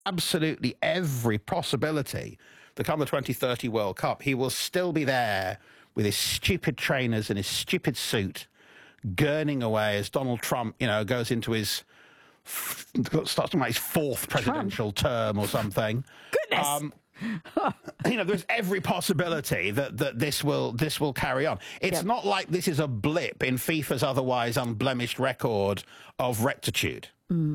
absolutely every possibility that come the 2030 World Cup, he will still be there with his stupid trainers and his stupid suit, gurning away as Donald Trump, goes into his starts to his fourth presidential term or something. Goodness. There's every possibility that this will carry on. It's not like this is a blip in FIFA's otherwise unblemished record of rectitude.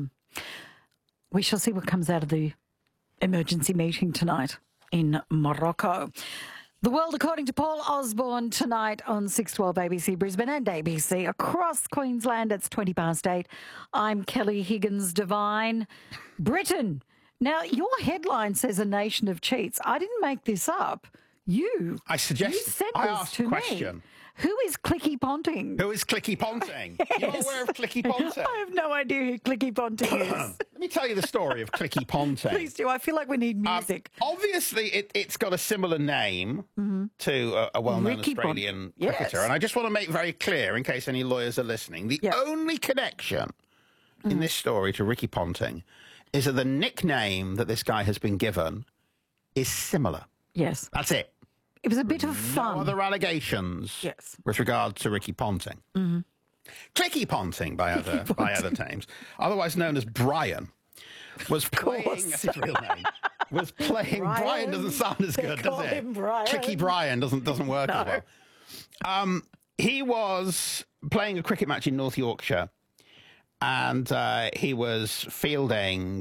We shall see what comes out of the emergency meeting tonight in Morocco. The World According to Paul Osborne tonight on 612 ABC Brisbane and ABC across Queensland. It's 8:20. I'm Kelly Higgins Devine. Britain. Now, your headline says a nation of cheats. I didn't make this up. You sent this asked to a question. me. Who is Clicky Ponting? Who is Clicky Ponting? Yes. You're aware of Clicky Ponting? I have no idea who Clicky Ponting is. Let me tell you the story of Clicky Ponting. Please do. I feel like we need music. Obviously, it's got a similar name to a well-known Australian cricketer. And I just want to make very clear, in case any lawyers are listening, the only connection in this story to Ricky Ponting is that the nickname that this guy has been given is similar. Yes. That's it. It was a bit of fun. No other allegations with regard to Ricky Ponting. Clicky Ponting, by other names, otherwise known as Brian, was playing... That's his real name. Was playing... Brian doesn't sound as good, does it? Clicky Brian doesn't work as well. He was playing a cricket match in North Yorkshire, and he was fielding,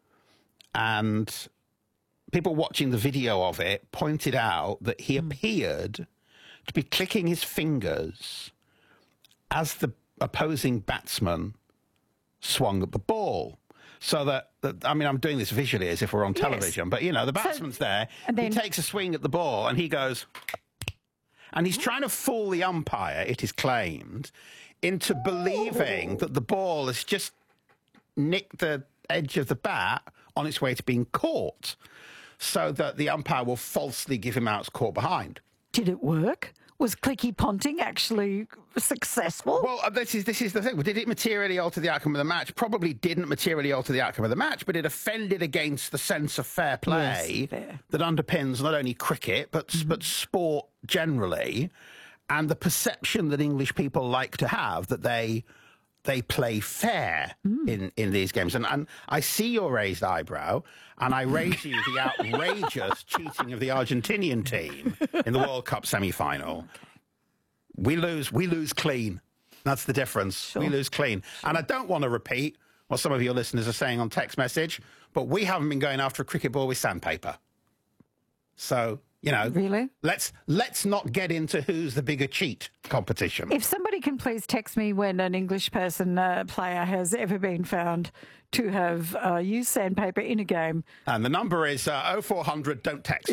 and people watching the video of it pointed out that he appeared to be clicking his fingers as the opposing batsman swung at the ball. So that I'm doing this visually as if we're on television, but, the batsman's there, and then he takes a swing at the ball, and he goes... And he's trying to fool the umpire, it is claimed, into believing that the ball has just nicked the edge of the bat on its way to being caught, so that the umpire will falsely give him out as caught behind. Did it work? Was Clicky Ponting actually successful? Well, this is the thing. Did it materially alter the outcome of the match? Probably didn't materially alter the outcome of the match, but it offended against the sense of fair play that underpins not only cricket, but sport generally, and the perception that English people like to have that they play fair in these games. And I see your raised eyebrow, and I raise you the outrageous cheating of the Argentinian team in the World Cup semi-final. We lose clean. That's the difference. Sure. We lose clean. And I don't want to repeat what some of your listeners are saying on text message, but we haven't been going after a cricket ball with sandpaper. So... really? Let's not get into who's the bigger cheat competition. If somebody can please text me when an English player has ever been found to have used sandpaper in a game. And the number is 0400, don't text.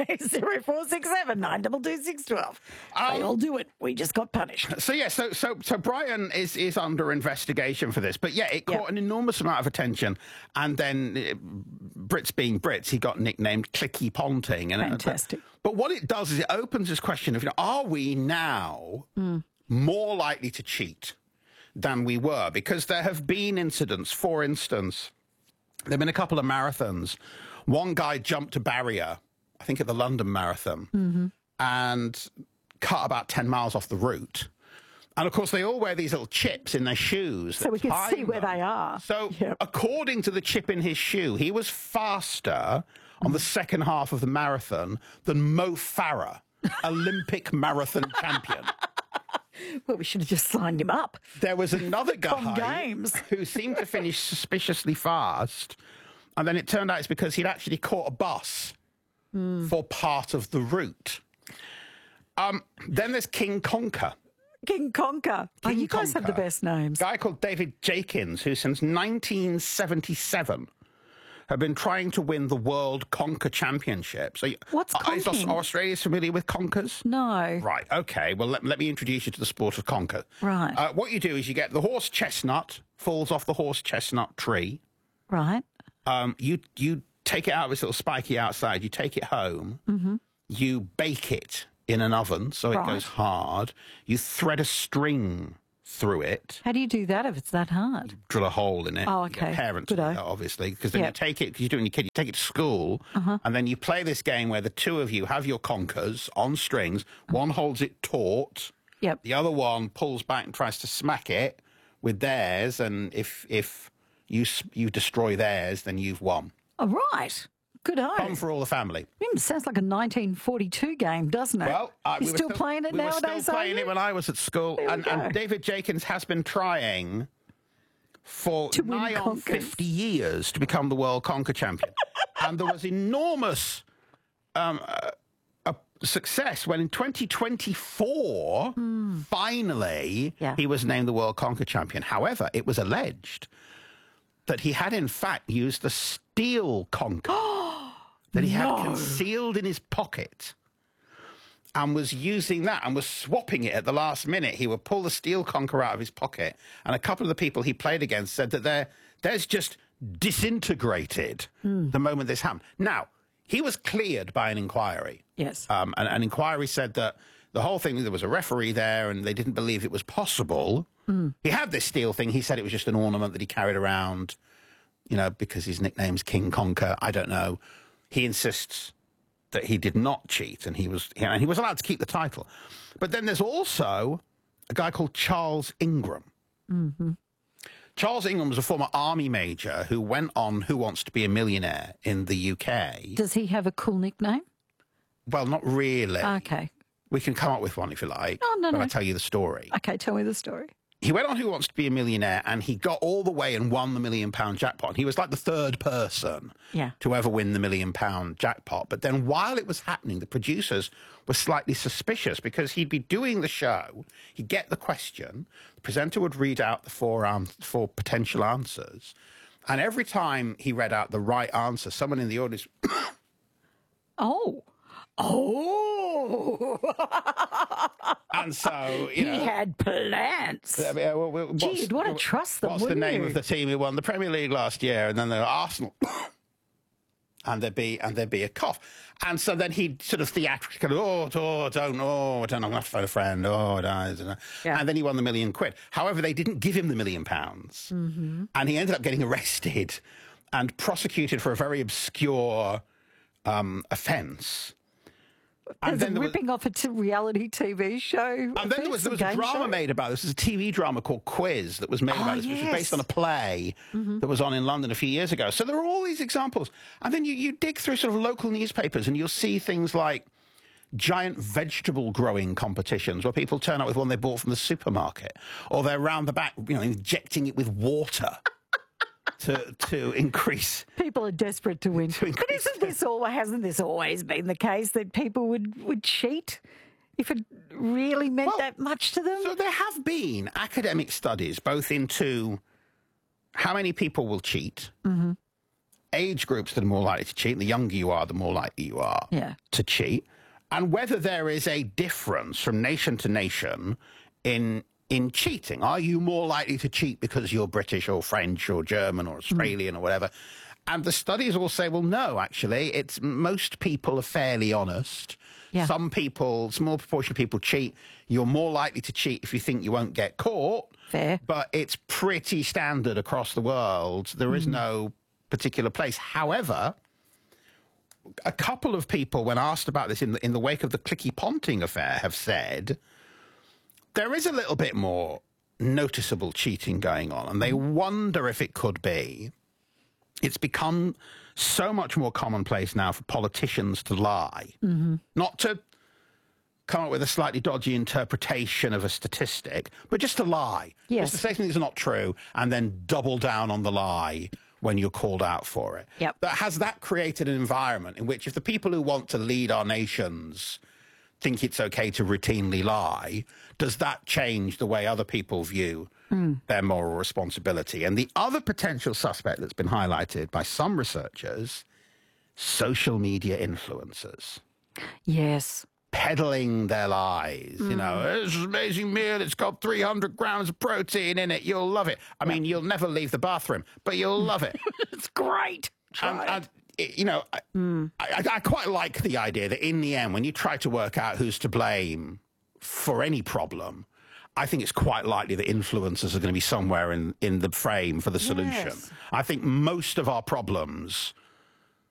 0467 922 612. They all do it. We just got punished. So Brian is under investigation for this. But it caught an enormous amount of attention. And then, Brits being Brits, he got nicknamed Clicky Ponting. Fantastic. But what it does is it opens this question of, are we now more likely to cheat than we were? Because there have been incidents. For instance, there have been a couple of marathons. One guy jumped a barrier, I think at the London Marathon, and cut about 10 miles off the route. And, of course, they all wear these little chips in their shoes. So we can see where they are. So, according to the chip in his shoe, he was faster on the second half of the marathon than Mo Farah, Olympic marathon champion. Well, we should have just signed him up. There was another guy who seemed to finish suspiciously fast, and then it turned out it's because he'd actually caught a bus for part of the route. Then there's King Conker. King Conker. You guys have the best names. A guy called David Jakins, who since 1977 have been trying to win the World Conker Championship. So, what's conking? Are Australians familiar with conkers? No. Right, okay. Well, let me introduce you to the sport of conker. Right. What you do is you get the horse chestnut, falls off the horse chestnut tree. Right. You take it out of its little spiky outside, you take it home, you bake it in an oven so it goes hard, you thread a string through it. How do you do that if it's that hard? Drill a hole in it. Oh, You get okay. parents, Good do eye. that, obviously, because then you take it, because you're doing your kid, you take it to school, and then you play this game where the two of you have your conkers on strings. One holds it taut. Yep. The other one pulls back and tries to smack it with theirs, and if you destroy theirs, then you've won. All right. Good eye. Fun for all the family. Sounds like a 1942 game, doesn't it? Well, You're still playing it nowadays, We were still playing it when I was at school, and David Jenkins has been trying for nigh on 50 years to become the world conker champion. And there was enormous success when in 2024, finally, he was named the world conker champion. However, it was alleged that he had in fact used the steel conker that he had concealed in his pocket and was using that and was swapping it at the last minute. He would pull the steel conker out of his pocket, and a couple of the people he played against said that theirs just disintegrated the moment this happened. Now, he was cleared by an inquiry. Yes. An inquiry said that the whole thing, there was a referee there and they didn't believe it was possible. He had this steel thing. He said it was just an ornament that he carried around, you know, because his nickname's King Conker. I don't know. He insists that he did not cheat and he was allowed to keep the title. But then there's also a guy called Charles Ingram. Charles Ingram was a former army major who went on Who Wants to Be a Millionaire in the UK. Does he have a cool nickname? Well, not really. Okay. We can come up with one if you like. Oh, no. I'll tell you the story. Okay, tell me the story. He went on Who Wants to Be a Millionaire and he got all the way and won the £1 million jackpot. And he was like the third person to ever win the £1 million jackpot. But then while it was happening, the producers were slightly suspicious because he'd be doing the show, he'd get the question, the presenter would read out the four potential answers. And every time he read out the right answer, someone in the audience... Oh. And so, you know... He had plans. Gee, what a trust them, what's the name of the team who won the Premier League last year? And then there were Arsenal. and there'd be a cough. And so then he'd sort of theatrically go, I'm going to have to phone a friend. And then he won the £1 million. However, they didn't give him the £1 million. And he ended up getting arrested and prosecuted for a very obscure offence. And then ripping off a reality TV show. And then there was a drama made about this. There's a TV drama called Quiz that was made about this, which was based on a play that was on in London a few years ago. So there are all these examples. And then you dig through sort of local newspapers and you'll see things like giant vegetable growing competitions where people turn up with one they bought from the supermarket, or they're round the back, you know, injecting it with water. To increase. People are desperate to win. But hasn't this always been the case that people would cheat if it really meant that much to them? So there have been academic studies both into how many people will cheat, age groups that are more likely to cheat. The younger you are, the more likely you are to cheat, and whether there is a difference from nation to nation in cheating. Are you more likely to cheat because you're British or French or German or Australian or whatever? And the studies all say, well, no, actually, it's most people are fairly honest. Yeah. Some people, small proportion of people cheat. You're more likely to cheat if you think you won't get caught. Fair. But it's pretty standard across the world. There is no particular place. However, a couple of people, when asked about this in the wake of the Clicky Ponting affair, have said there is a little bit more noticeable cheating going on, and they wonder if it could be. It's become so much more commonplace now for politicians to lie, not to come up with a slightly dodgy interpretation of a statistic, but just to lie. Yes. Just to say things are not true and then double down on the lie when you're called out for it. Yep. Has that created an environment in which if the people who want to lead our nations think it's okay to routinely lie, does that change the way other people view their moral responsibility? And the other potential suspect that's been highlighted by some researchers, social media influencers. Yes. Peddling their lies. You know, it's an amazing meal, it's got 300 grams of protein in it, you'll love it. I mean, you'll never leave the bathroom, but you'll love it. It's great. You know, I quite like the idea that in the end, when you try to work out who's to blame for any problem, I think it's quite likely that influencers are going to be somewhere in the frame for the solution. Yes. I think most of our problems